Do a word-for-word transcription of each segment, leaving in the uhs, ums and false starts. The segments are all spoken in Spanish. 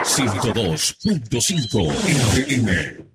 ciento dos punto cinco F M.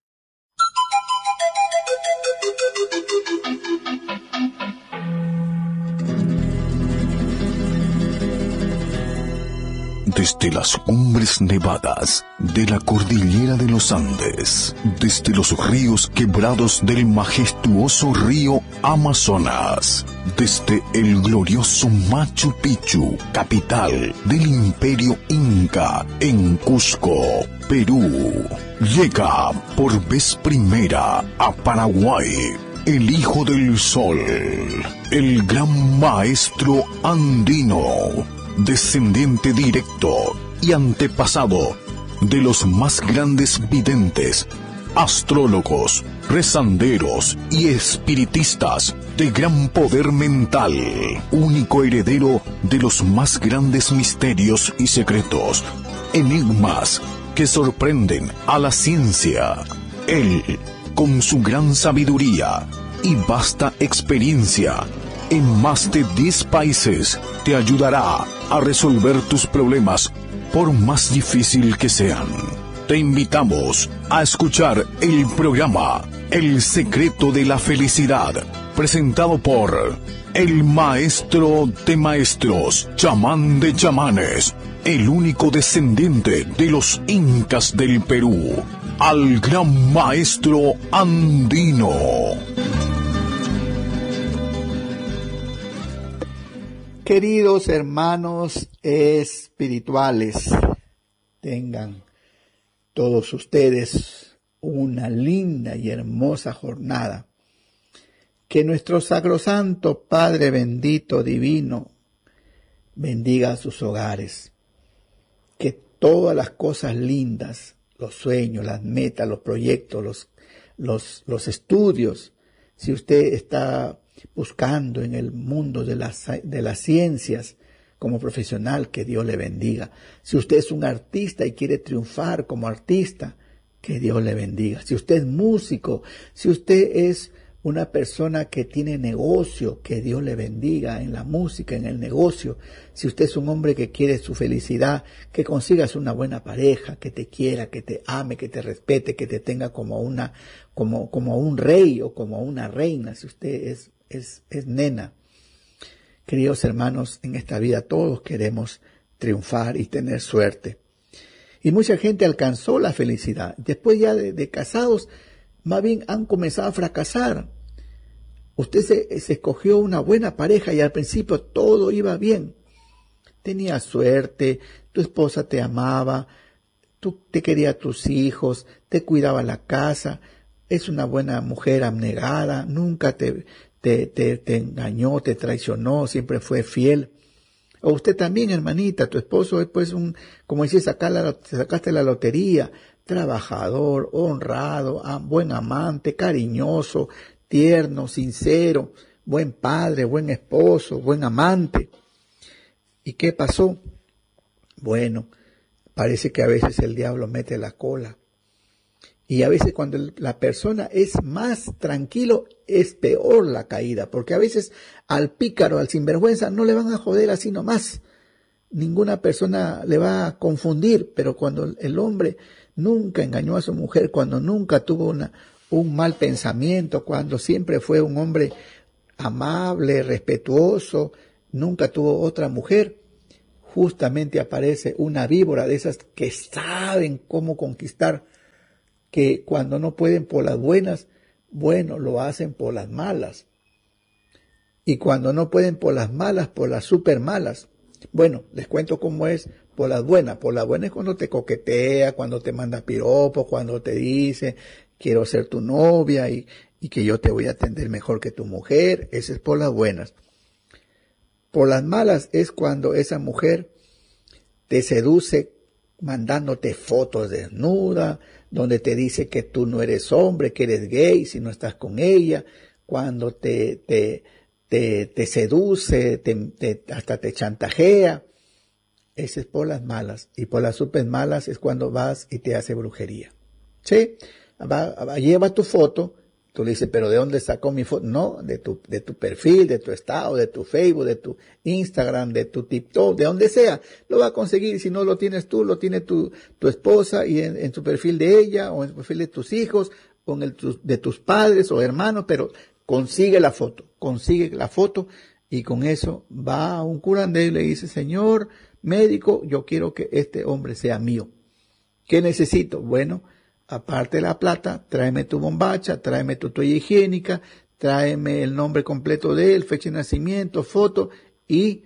Desde las cumbres nevadas de la cordillera de los Andes, desde los ríos quebrados del majestuoso río Amazonas, desde el glorioso Machu Picchu, capital del Imperio Inca, en Cusco, Perú, llega por vez primera a Paraguay el Hijo del Sol, el gran maestro andino, descendiente directo y antepasado de los más grandes videntes, astrólogos, rezanderos y espiritistas de gran poder mental, único heredero de los más grandes misterios y secretos, enigmas que sorprenden a la ciencia. Él, con su gran sabiduría y vasta experiencia en más de diez países, te ayudará a resolver tus problemas, por más difícil que sean. Te invitamos a escuchar el programa El Secreto de la Felicidad, presentado por el maestro de maestros, chamán de chamanes, el único descendiente de los incas del Perú, al gran maestro andino. Queridos hermanos espirituales, tengan todos ustedes una linda y hermosa jornada. Que nuestro sacrosanto Padre bendito divino bendiga sus hogares. Que todas las cosas lindas, los sueños, las metas, los proyectos, los, los, los estudios, si usted está buscando en el mundo de las, de las ciencias como profesional, que Dios le bendiga. Si usted es un artista y quiere triunfar como artista, que Dios le bendiga. Si usted es músico, si usted es una persona que tiene negocio, que Dios le bendiga en la música, en el negocio. Si usted es un hombre que quiere su felicidad, que consigas una buena pareja, que te quiera, que te ame, que te respete, que te tenga como una, como, como un rey o como una reina, si usted es Es, es nena. Queridos hermanos, en esta vida todos queremos triunfar y tener suerte. Y mucha gente alcanzó la felicidad. Después ya de, de casados, más bien han comenzado a fracasar. Usted se, se escogió una buena pareja y al principio todo iba bien. Tenía suerte, tu esposa te amaba, tú te quería a tus hijos, te cuidaba la casa. Es una buena mujer abnegada, nunca te... Te, te, te engañó, te traicionó, siempre fue fiel. O usted también, hermanita, tu esposo es pues un, como dice, sacar la, sacaste la lotería, trabajador, honrado, buen amante, cariñoso, tierno, sincero, buen padre, buen esposo, buen amante. ¿Y qué pasó? Bueno, parece que a veces el diablo mete la cola. Y a veces cuando la persona es más tranquilo, es peor la caída, porque a veces al pícaro, al sinvergüenza, no le van a joder así nomás. Ninguna persona le va a confundir, pero cuando el hombre nunca engañó a su mujer, cuando nunca tuvo una, un mal pensamiento, cuando siempre fue un hombre amable, respetuoso, nunca tuvo otra mujer, justamente aparece una víbora de esas que saben cómo conquistar, que cuando no pueden por las buenas, bueno, lo hacen por las malas. Y cuando no pueden por las malas, por las super malas. Bueno, les cuento cómo es por las buenas. Por las buenas es cuando te coquetea, cuando te manda piropos, cuando te dice, quiero ser tu novia y, y que yo te voy a atender mejor que tu mujer. Ese es por las buenas. Por las malas es cuando esa mujer te seduce mandándote fotos desnuda, donde te dice que tú no eres hombre, que eres gay si no estás con ella, cuando te, te, te, te seduce, te, te, hasta te chantajea. Ese es por las malas. Y por las super malas es cuando vas y te hace brujería. ¿Sí? Va, va, lleva tu foto, Tú le dices, pero ¿de dónde sacó mi foto? No, de tu, de tu perfil, de tu estado, de tu Facebook, de tu Instagram, de tu TikTok, de donde sea. Lo va a conseguir. Si no lo tienes tú, lo tiene tu, tu esposa y en, en tu perfil de ella, o en el perfil de tus hijos, o en el tu, de tus padres o hermanos, pero consigue la foto, consigue la foto y con eso va a un curandero y le dice, señor médico, yo quiero que este hombre sea mío. ¿Qué necesito? Bueno, aparte de la plata, tráeme tu bombacha, tráeme tu toalla higiénica, tráeme el nombre completo de él, fecha de nacimiento, foto y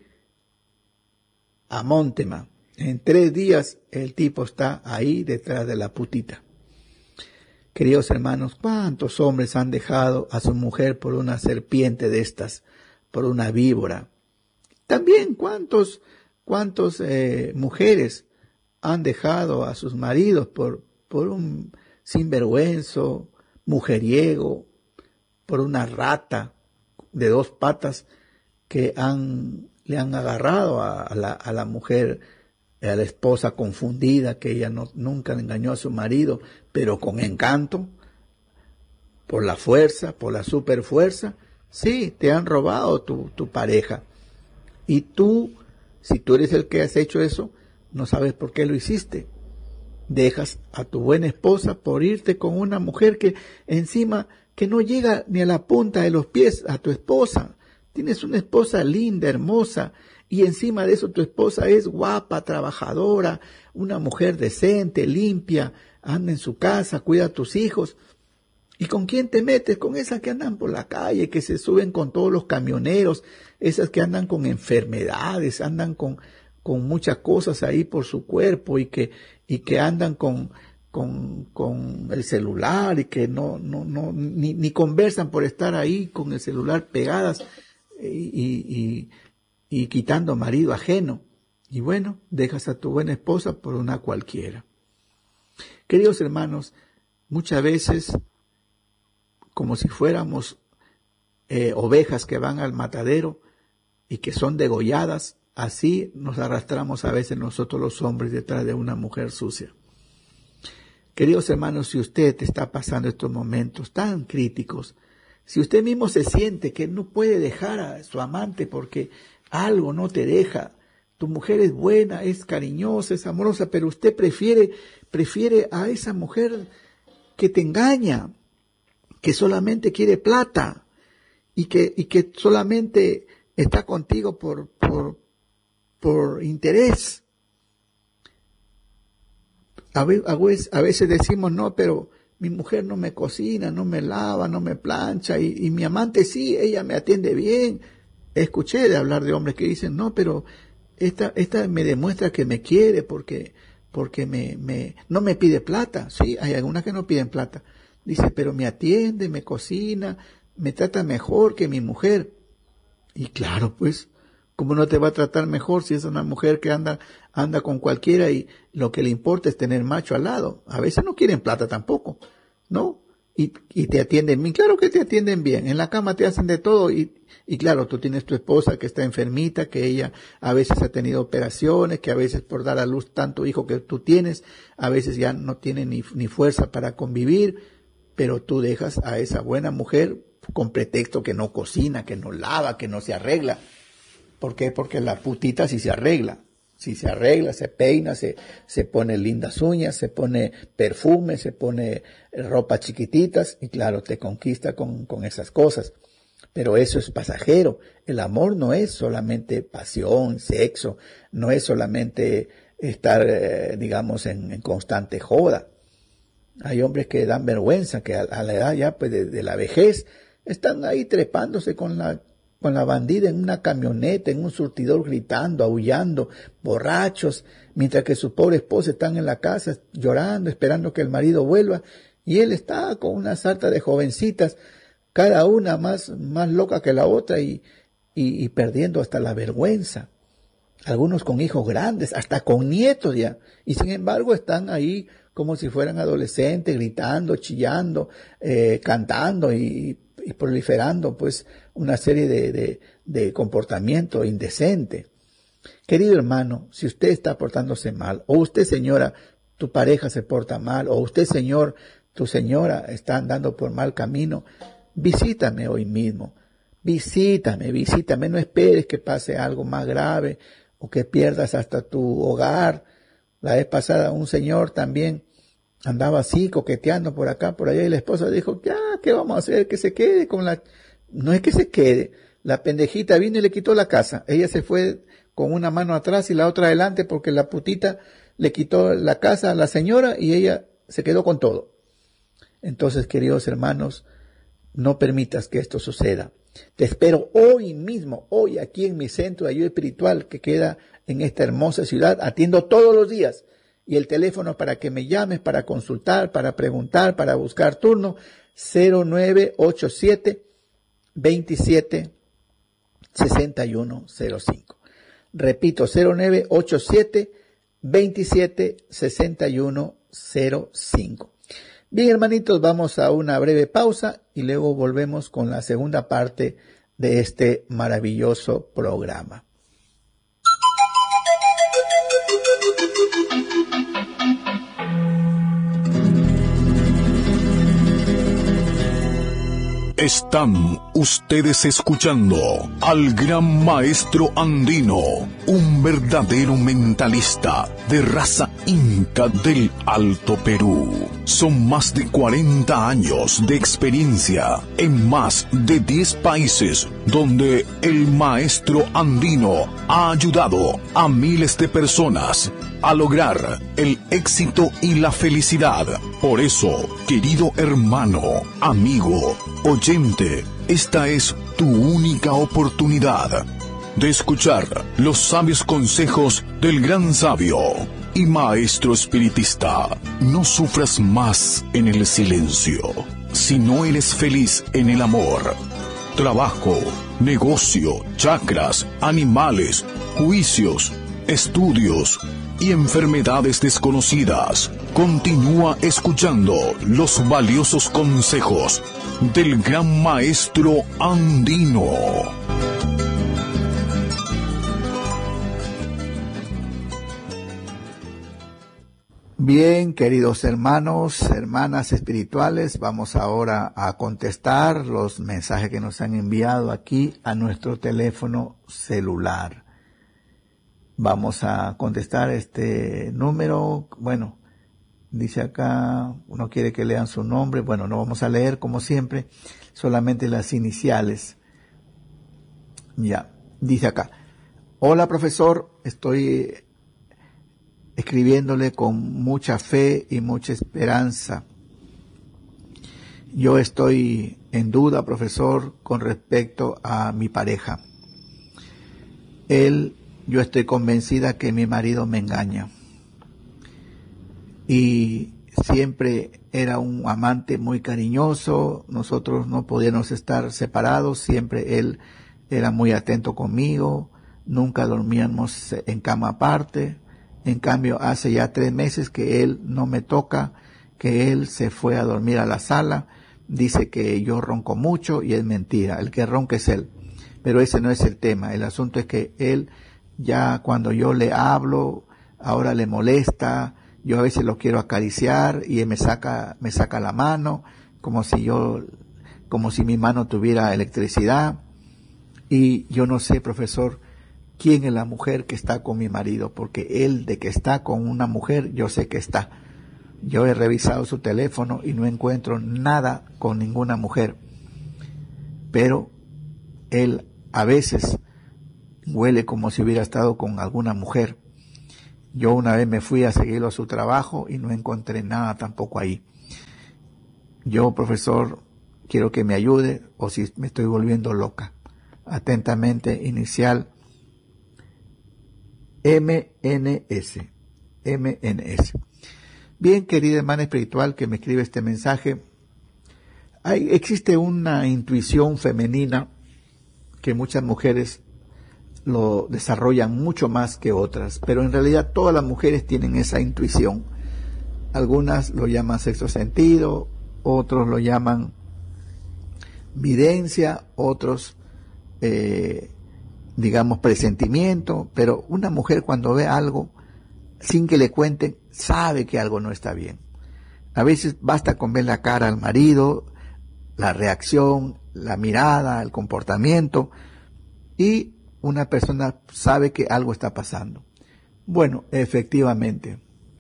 a Montema. En tres días el tipo está ahí detrás de la putita. Queridos hermanos, ¿cuántos hombres han dejado a su mujer por una serpiente de estas, por una víbora? También, ¿cuántos, cuántos eh, mujeres han dejado a sus maridos por, por un sinvergüenzo, mujeriego, por una rata de dos patas que han, le han agarrado a, a, la, a la mujer, a la esposa confundida, que ella no, nunca engañó a su marido, pero con encanto, por la fuerza, por la superfuerza? Sí, te han robado tu, tu pareja. Y tú, si tú eres el que has hecho eso, no sabes por qué lo hiciste. Dejas a tu buena esposa por irte con una mujer que encima, que no llega ni a la punta de los pies a tu esposa. Tienes una esposa linda, hermosa, y encima de eso tu esposa es guapa, trabajadora, una mujer decente, limpia, anda en su casa, cuida a tus hijos. ¿Y con quién te metes? Con esas que andan por la calle, que se suben con todos los camioneros, esas que andan con enfermedades, andan con, con muchas cosas ahí por su cuerpo y que, y que andan con, con, con el celular y que no, no, no, ni, ni conversan por estar ahí con el celular pegadas y, y, y quitando marido ajeno. Y bueno, dejas a tu buena esposa por una cualquiera. Queridos hermanos, muchas veces, como si fuéramos eh, ovejas que van al matadero y que son degolladas, así nos arrastramos a veces nosotros los hombres detrás de una mujer sucia. Queridos hermanos, si usted está pasando estos momentos tan críticos, si usted mismo se siente que no puede dejar a su amante porque algo no te deja, tu mujer es buena, es cariñosa, es amorosa, pero usted prefiere, prefiere a esa mujer que te engaña, que solamente quiere plata y que, y que solamente está contigo por, por, por interés. A veces, a veces decimos, no, pero mi mujer no me cocina, no me lava, no me plancha, y, y mi amante sí, ella me atiende bien. Escuché de hablar de hombres que dicen, no, pero esta, esta me demuestra que me quiere porque, porque me, me, no me pide plata. Sí, hay algunas que no piden plata. Dice, pero me atiende, me cocina, me trata mejor que mi mujer. Y claro, pues, ¿cómo no te va a tratar mejor si es una mujer que anda, anda con cualquiera y lo que le importa es tener macho al lado? A veces no quieren plata tampoco, ¿no? Y, y te atienden bien. Claro que te atienden bien. En la cama te hacen de todo y, y claro, tú tienes tu esposa que está enfermita, que ella a veces ha tenido operaciones, que a veces por dar a luz tanto hijo que tú tienes, a veces ya no tiene ni, ni fuerza para convivir. Pero tú dejas a esa buena mujer con pretexto que no cocina, que no lava, que no se arregla. ¿Por qué? Porque la putita sí se arregla. Sí se arregla, se peina, se, se pone lindas uñas, se pone perfume, se pone ropa chiquititas y claro, te conquista con, con esas cosas. Pero eso es pasajero. El amor no es solamente pasión, sexo, no es solamente estar, eh, digamos, en, en constante joda. Hay hombres que dan vergüenza, que a, a la edad ya pues de, de la vejez están ahí trepándose con la con la bandida en una camioneta, en un surtidor gritando, aullando, borrachos, mientras que sus pobres esposas están en la casa llorando, esperando que el marido vuelva, y él está con una sarta de jovencitas, cada una más, más loca que la otra y, y, y perdiendo hasta la vergüenza. Algunos con hijos grandes, hasta con nietos ya, y sin embargo están ahí como si fueran adolescentes, gritando, chillando, eh, cantando y, y proliferando pues una serie de, de, de comportamiento indecente. Querido hermano, si usted está portándose mal, o usted señora, tu pareja se porta mal, o usted señor, tu señora está andando por mal camino, visítame hoy mismo, visítame, visítame, no esperes que pase algo más grave o que pierdas hasta tu hogar. La vez pasada un señor también andaba así coqueteando por acá, por allá, y la esposa dijo, ya, ¿qué vamos a hacer? Que se quede con la... No es que se quede, la pendejita vino y le quitó la casa. Ella se fue con una mano atrás y la otra adelante porque la putita le quitó la casa a la señora y ella se quedó con todo. Entonces, queridos hermanos, no permitas que esto suceda. Te espero hoy mismo, hoy aquí en mi centro de ayuda espiritual que queda en esta hermosa ciudad. Atiendo todos los días. Y el teléfono para que me llames, para consultar, para preguntar, para buscar turno, cero nueve ocho siete, veintisiete, sesenta y uno cero cinco. Repito, cero nueve ocho siete, veintisiete, sesenta y uno cero cinco. Bien, hermanitos, vamos a una breve pausa y luego volvemos con la segunda parte de este maravilloso programa. Están ustedes escuchando al gran maestro andino, un verdadero mentalista de raza inca del Alto Perú. Son más de cuarenta años de experiencia en más de diez países donde el maestro andino ha ayudado a miles de personas a lograr el éxito y la felicidad. Por eso, querido hermano, amigo, oyente, esta es tu única oportunidad de escuchar los sabios consejos del gran sabio y maestro espiritista. No sufras más en el silencio. Si no eres feliz en el amor, trabajo, negocio, chakras, animales, juicios, estudios y enfermedades desconocidas, continúa escuchando los valiosos consejos del gran maestro andino. Bien, queridos hermanos, hermanas espirituales, vamos ahora a contestar los mensajes que nos han enviado aquí a nuestro teléfono celular. Vamos a contestar este número. Bueno, dice acá, uno quiere que lean su nombre. Bueno, no vamos a leer como siempre, solamente las iniciales. Ya, dice acá. Hola, profesor, estoy escribiéndole con mucha fe y mucha esperanza. Yo estoy en duda, profesor, con respecto a mi pareja. Él Yo estoy convencida que mi marido me engaña. Y siempre era un amante muy cariñoso. Nosotros no podíamos estar separados. Siempre él era muy atento conmigo. Nunca dormíamos en cama aparte. En cambio, hace ya tres meses que él no me toca, que él se fue a dormir a la sala. Dice que yo ronco mucho y es mentira. El que ronca es él. Pero ese no es el tema. El asunto es que él, ya cuando yo le hablo, ahora le molesta, yo a veces lo quiero acariciar y él me saca, me saca la mano, como si yo, como si mi mano tuviera electricidad. Y yo no sé, profesor, quién es la mujer que está con mi marido, porque él de que está con una mujer, yo sé que está. Yo he revisado su teléfono y no encuentro nada con ninguna mujer. Pero él a veces huele como si hubiera estado con alguna mujer. Yo una vez me fui a seguirlo a su trabajo y no encontré nada tampoco ahí. Yo, profesor, quiero que me ayude o si me estoy volviendo loca. Atentamente, inicial M N S. M N S. Bien, querida hermana espiritual que me escribe este mensaje, hay, existe una intuición femenina que muchas mujeres lo desarrollan mucho más que otras, pero en realidad todas las mujeres tienen esa intuición. Algunas lo llaman sexto sentido, otros lo llaman videncia, otros eh, digamos presentimiento, pero una mujer cuando ve algo, sin que le cuenten, sabe que algo no está bien. A veces basta con ver la cara al marido, la reacción, la mirada, el comportamiento, y una persona sabe que algo está pasando. Bueno, efectivamente,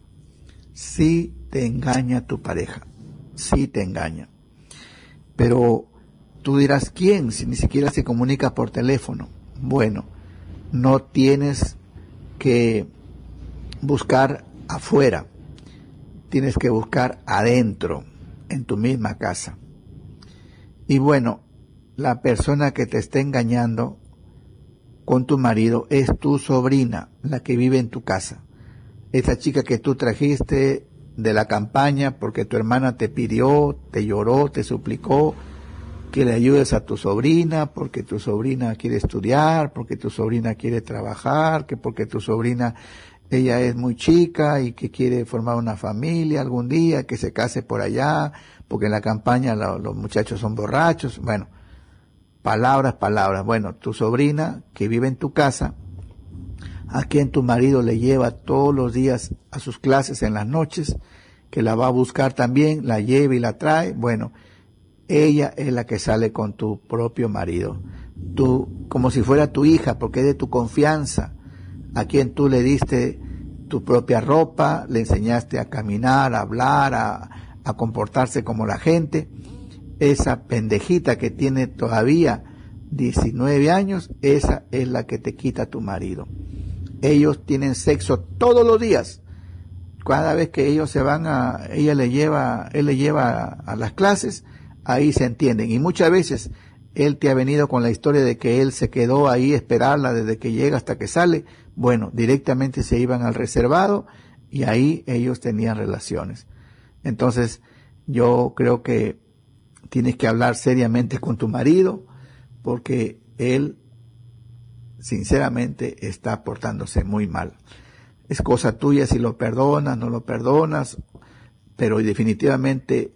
sí te engaña tu pareja, sí te engaña. Pero tú dirás, ¿quién? Si ni siquiera se comunica por teléfono. Bueno, no tienes que buscar afuera, tienes que buscar adentro, en tu misma casa. Y bueno, la persona que te está engañando con tu marido es tu sobrina, la que vive en tu casa. Esa chica que tú trajiste de la campaña porque tu hermana te pidió, te lloró, te suplicó que le ayudes a tu sobrina, porque tu sobrina quiere estudiar, porque tu sobrina quiere trabajar, que porque tu sobrina, ella es muy chica y que quiere formar una familia algún día, que se case por allá, porque en la campaña lo, los muchachos son borrachos. Bueno, palabras, palabras. Bueno, tu sobrina que vive en tu casa, a quien tu marido le lleva todos los días a sus clases en las noches, que la va a buscar también, la lleva y la trae, bueno, ella es la que sale con tu propio marido. Tú, como si fuera tu hija, porque es de tu confianza, a quien tú le diste tu propia ropa, le enseñaste a caminar, a hablar, a, a comportarse como la gente. Esa pendejita que tiene todavía diecinueve años, esa es la que te quita tu marido. Ellos tienen sexo todos los días. Cada vez que ellos se van a, ella le lleva, él le lleva a, a las clases, ahí se entienden. Y muchas veces él te ha venido con la historia de que él se quedó ahí a esperarla desde que llega hasta que sale. Bueno, directamente se iban al reservado y ahí ellos tenían relaciones. Entonces, yo creo que tienes que hablar seriamente con tu marido, porque él, sinceramente, está portándose muy mal. Es cosa tuya si lo perdonas, no lo perdonas, pero definitivamente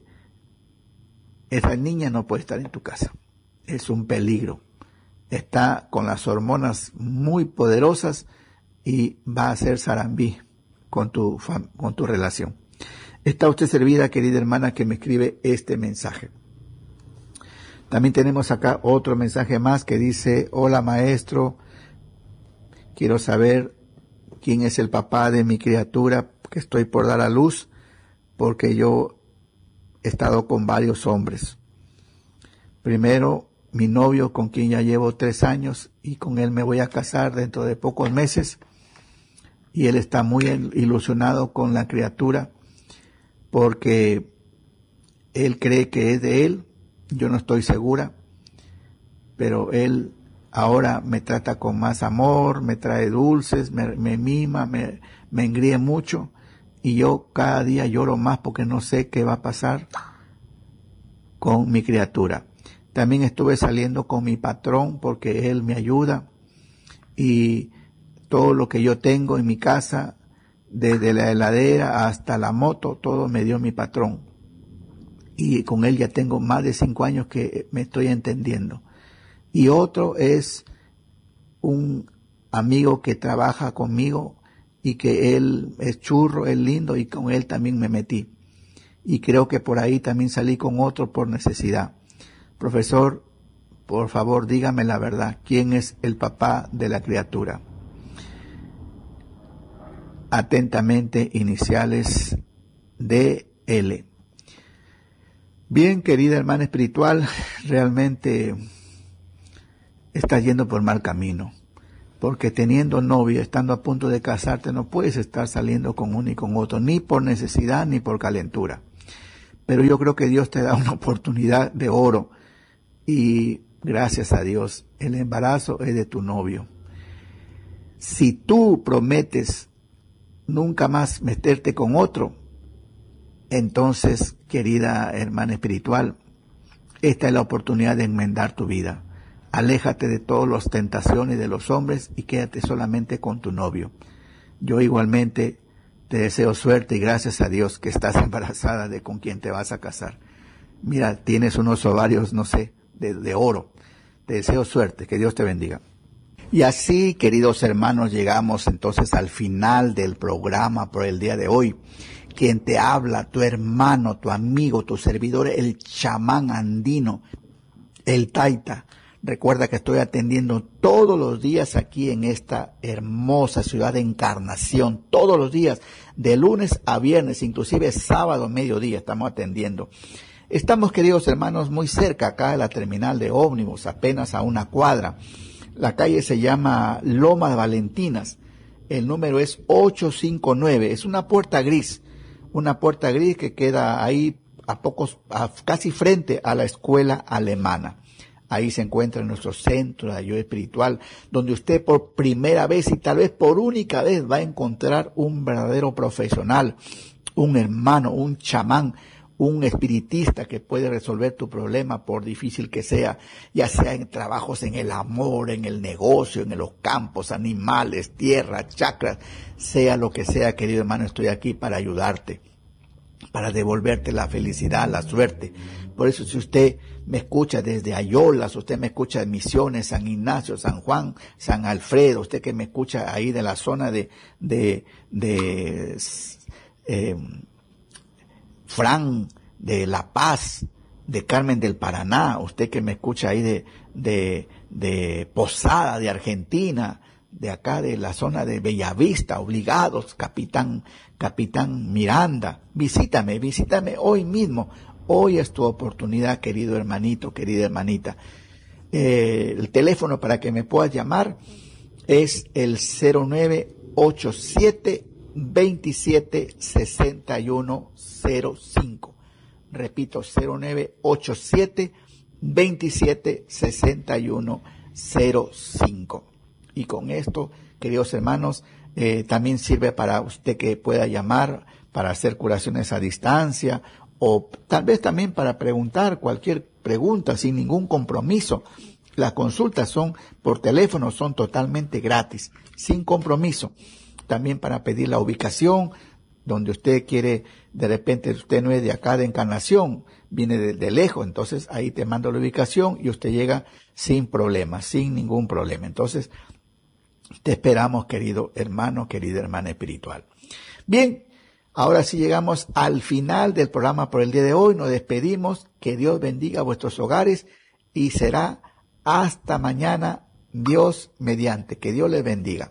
esa niña no puede estar en tu casa. Es un peligro. Está con las hormonas muy poderosas y va a hacer zarambí con tu, con tu relación. Está usted servida, querida hermana, que me escribe este mensaje. También tenemos acá otro mensaje más que dice: hola maestro, quiero saber quién es el papá de mi criatura que estoy por dar a luz, porque yo he estado con varios hombres. Primero, mi novio, con quien ya llevo tres años, y con él me voy a casar dentro de pocos meses, y él está muy ilusionado con la criatura, porque él cree que es de él. Yo no estoy segura, pero él ahora me trata con más amor, me trae dulces, me, me mima, me, me engríe mucho, y yo cada día lloro más porque no sé qué va a pasar con mi criatura. También estuve saliendo con mi patrón porque él me ayuda, y todo lo que yo tengo en mi casa, desde la heladera hasta la moto, todo me dio mi patrón. Y con él ya tengo más de cinco años que me estoy entendiendo. Y otro es un amigo que trabaja conmigo y que él es churro, es lindo, y con él también me metí. Y creo que por ahí también salí con otro por necesidad. Profesor, por favor, dígame la verdad. ¿Quién es el papá de la criatura? Atentamente, iniciales D L. Bien, querida hermana espiritual, realmente estás yendo por mal camino, porque teniendo novio, estando a punto de casarte, no puedes estar saliendo con uno y con otro, ni por necesidad ni por calentura. Pero yo creo que Dios te da una oportunidad de oro, y gracias a Dios, el embarazo es de tu novio. Si tú prometes nunca más meterte con otro, entonces, querida hermana espiritual, esta es la oportunidad de enmendar tu vida. Aléjate de todas las tentaciones de los hombres y quédate solamente con tu novio. Yo igualmente te deseo suerte y gracias a Dios que estás embarazada de con quien te vas a casar. Mira, tienes unos ovarios, no sé, de, de oro. Te deseo suerte, que Dios te bendiga. Y así, queridos hermanos, llegamos entonces al final del programa por el día de hoy. Quien te habla, tu hermano, tu amigo, tu servidor, el chamán andino, el taita. Recuerda que estoy atendiendo todos los días aquí en esta hermosa ciudad de Encarnación, todos los días, de lunes a viernes, inclusive sábado, mediodía, estamos atendiendo. Estamos, queridos hermanos, muy cerca acá de la terminal de ómnibus, apenas a una cuadra. La calle se llama Lomas Valentinas, el número es ocho cinco nueve, es una puerta gris, una puerta gris que queda ahí a pocos, a, casi frente a la escuela alemana. Ahí se encuentra nuestro centro de ayuda espiritual, donde usted por primera vez y tal vez por única vez va a encontrar un verdadero profesional, un hermano, un chamán, un espiritista que puede resolver tu problema por difícil que sea, ya sea en trabajos en el amor, en el negocio, en los campos, animales, tierra, chakras, sea lo que sea, querido hermano, estoy aquí para ayudarte, para devolverte la felicidad, la suerte. Por eso, si usted me escucha desde Ayolas, usted me escucha de Misiones, San Ignacio, San Juan, San Alfredo, usted que me escucha ahí de la zona de, de, de, eh, Fran, de La Paz, de Carmen del Paraná, usted que me escucha ahí de, de, de Posada, de Argentina, de acá de la zona de Bellavista, Obligados, Capitán, Capitán Miranda, visítame, visítame hoy mismo. Hoy es tu oportunidad, querido hermanito, querida hermanita. Eh, el teléfono para que me puedas llamar es el cero nueve ocho siete, veintisiete, sesenta y uno cero cinco. Repito, cero nueve ocho siete, veintisiete, sesenta y uno cero cinco. Y con esto, queridos hermanos, eh, también sirve para usted que pueda llamar para hacer curaciones a distancia, o tal vez también para preguntar cualquier pregunta sin ningún compromiso. Las consultas son por teléfono, son totalmente gratis, sin compromiso. También para pedir la ubicación, donde usted quiere, de repente usted no es de acá de Encarnación, viene de, de lejos, entonces ahí te mando la ubicación y usted llega sin problema, sin ningún problema. Entonces, te esperamos, querido hermano, querida hermana espiritual. Bien. Ahora sí llegamos al final del programa por el día de hoy. Nos despedimos. Que Dios bendiga vuestros hogares y será hasta mañana, Dios mediante. Que Dios les bendiga.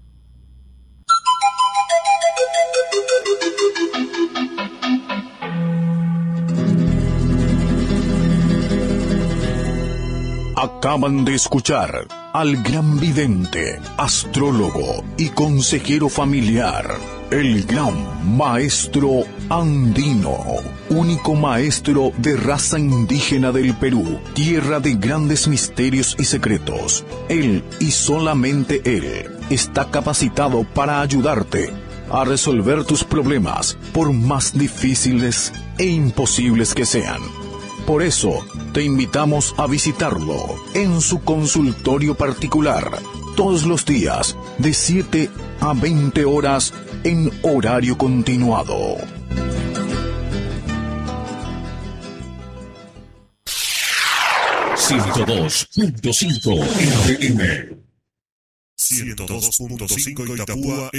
Acaban de escuchar al gran vidente, astrólogo y consejero familiar, el gran maestro andino, único maestro de raza indígena del Perú, tierra de grandes misterios y secretos. Él y solamente él está capacitado para ayudarte a resolver tus problemas, por más difíciles e imposibles que sean. Por eso, te invitamos a visitarlo en su consultorio particular, todos los días, de siete a veinte horas, en horario continuado. ciento dos punto cinco F M. ciento dos punto cinco Itapúa